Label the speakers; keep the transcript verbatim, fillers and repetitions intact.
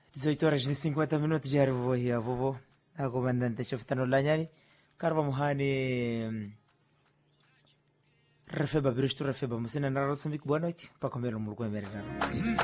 Speaker 1: dezoito horas e cinquenta minutos já vovô e a vovô a comandante chefe no lanhari carva muhani Refeba Bristo Refeba Musina na Rosambique boa noite para comer um mulco emergente.